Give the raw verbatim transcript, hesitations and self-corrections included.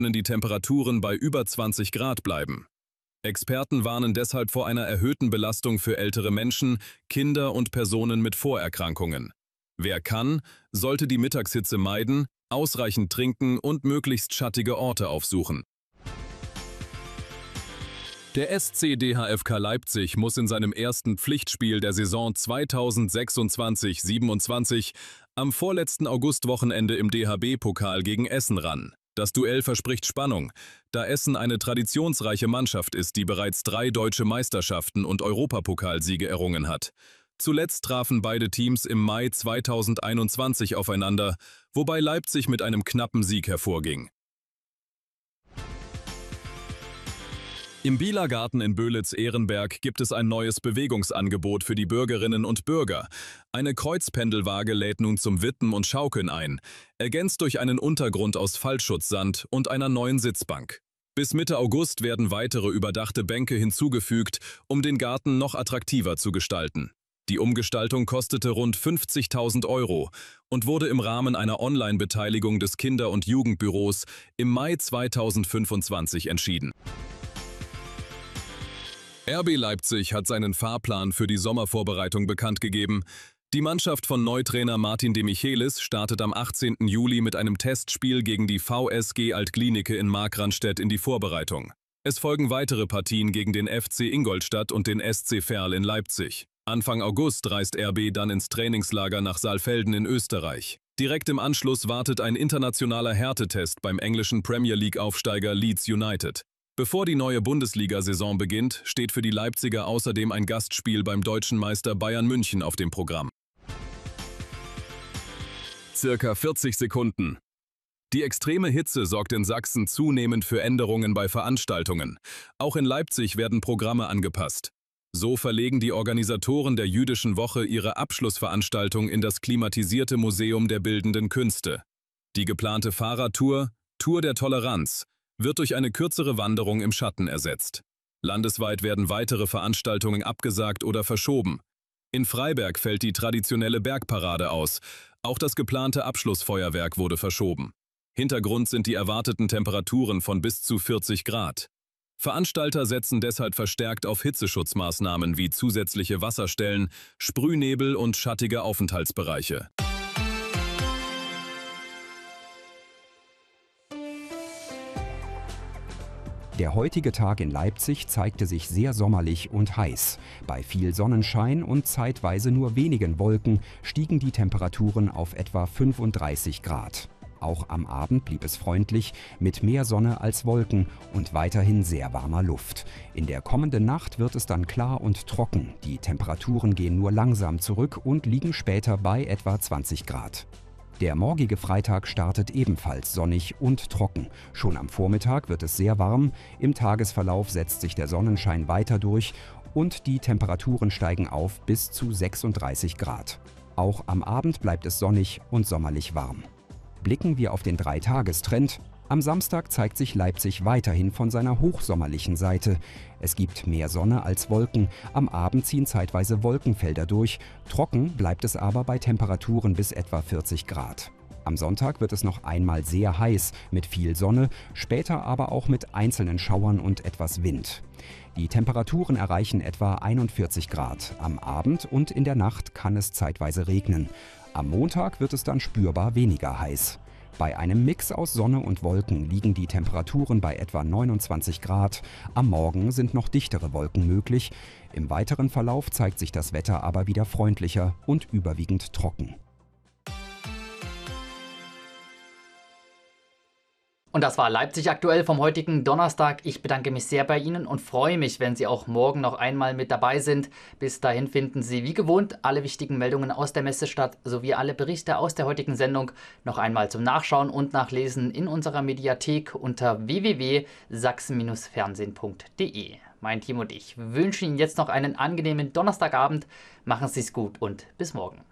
können die Temperaturen bei über zwanzig Grad bleiben. Experten warnen deshalb vor einer erhöhten Belastung für ältere Menschen, Kinder und Personen mit Vorerkrankungen. Wer kann, sollte die Mittagshitze meiden, ausreichend trinken und möglichst schattige Orte aufsuchen. Der S C D H F K Leipzig muss in seinem ersten Pflichtspiel der Saison zweitausendsechsundzwanzig siebenundzwanzig am vorletzten Augustwochenende im D H B-Pokal gegen Essen ran. Das Duell verspricht Spannung, da Essen eine traditionsreiche Mannschaft ist, die bereits drei deutsche Meisterschaften und Europapokalsiege errungen hat. Zuletzt trafen beide Teams im Mai zweitausendeinundzwanzig aufeinander, wobei Leipzig mit einem knappen Sieg hervorging. Im Bielergarten in Böhlitz-Ehrenberg gibt es ein neues Bewegungsangebot für die Bürgerinnen und Bürger. Eine Kreuzpendelwaage lädt nun zum Wippen und Schaukeln ein, ergänzt durch einen Untergrund aus Fallschutzsand und einer neuen Sitzbank. Bis Mitte August werden weitere überdachte Bänke hinzugefügt, um den Garten noch attraktiver zu gestalten. Die Umgestaltung kostete rund fünfzigtausend Euro und wurde im Rahmen einer Online-Beteiligung des Kinder- und Jugendbüros im Mai zweitausendfünfundzwanzig entschieden. R B Leipzig hat seinen Fahrplan für die Sommervorbereitung bekannt gegeben. Die Mannschaft von Neutrainer Martin de Michelis startet am achtzehnten Juli mit einem Testspiel gegen die V S G Alt-Glienicke in Markranstädt in die Vorbereitung. Es folgen weitere Partien gegen den F C Ingolstadt und den S C Verl in Leipzig. Anfang August reist R B dann ins Trainingslager nach Saalfelden in Österreich. Direkt im Anschluss wartet ein internationaler Härtetest beim englischen Premier League-Aufsteiger Leeds United. Bevor die neue Bundesliga-Saison beginnt, steht für die Leipziger außerdem ein Gastspiel beim deutschen Meister Bayern München auf dem Programm. Circa vierzig Sekunden. Die extreme Hitze sorgt in Sachsen zunehmend für Änderungen bei Veranstaltungen. Auch in Leipzig werden Programme angepasst. So verlegen die Organisatoren der Jüdischen Woche ihre Abschlussveranstaltung in das klimatisierte Museum der Bildenden Künste. Die geplante Fahrradtour, Tour der Toleranz, wird durch eine kürzere Wanderung im Schatten ersetzt. Landesweit werden weitere Veranstaltungen abgesagt oder verschoben. In Freiberg fällt die traditionelle Bergparade aus. Auch das geplante Abschlussfeuerwerk wurde verschoben. Hintergrund sind die erwarteten Temperaturen von bis zu vierzig Grad. Veranstalter setzen deshalb verstärkt auf Hitzeschutzmaßnahmen wie zusätzliche Wasserstellen, Sprühnebel und schattige Aufenthaltsbereiche. Der heutige Tag in Leipzig zeigte sich sehr sommerlich und heiß. Bei viel Sonnenschein und zeitweise nur wenigen Wolken stiegen die Temperaturen auf etwa fünfunddreißig Grad. Auch am Abend blieb es freundlich, mit mehr Sonne als Wolken und weiterhin sehr warmer Luft. In der kommenden Nacht wird es dann klar und trocken. Die Temperaturen gehen nur langsam zurück und liegen später bei etwa zwanzig Grad. Der morgige Freitag startet ebenfalls sonnig und trocken. Schon am Vormittag wird es sehr warm, im Tagesverlauf setzt sich der Sonnenschein weiter durch und die Temperaturen steigen auf bis zu sechsunddreißig Grad. Auch am Abend bleibt es sonnig und sommerlich warm. Blicken wir auf den Dreitagestrend. Am Samstag zeigt sich Leipzig weiterhin von seiner hochsommerlichen Seite. Es gibt mehr Sonne als Wolken, am Abend ziehen zeitweise Wolkenfelder durch, trocken bleibt es aber bei Temperaturen bis etwa vierzig Grad. Am Sonntag wird es noch einmal sehr heiß, mit viel Sonne, später aber auch mit einzelnen Schauern und etwas Wind. Die Temperaturen erreichen etwa einundvierzig Grad. Am Abend und in der Nacht kann es zeitweise regnen. Am Montag wird es dann spürbar weniger heiß. Bei einem Mix aus Sonne und Wolken liegen die Temperaturen bei etwa neunundzwanzig Grad. Am Morgen sind noch dichtere Wolken möglich. Im weiteren Verlauf zeigt sich das Wetter aber wieder freundlicher und überwiegend trocken. Und das war Leipzig aktuell vom heutigen Donnerstag. Ich bedanke mich sehr bei Ihnen und freue mich, wenn Sie auch morgen noch einmal mit dabei sind. Bis dahin finden Sie wie gewohnt alle wichtigen Meldungen aus der Messestadt sowie alle Berichte aus der heutigen Sendung noch einmal zum Nachschauen und Nachlesen in unserer Mediathek unter w w w punkt sachsen fernsehen punkt de. Mein Team und ich wünschen Ihnen jetzt noch einen angenehmen Donnerstagabend. Machen Sie es gut und bis morgen.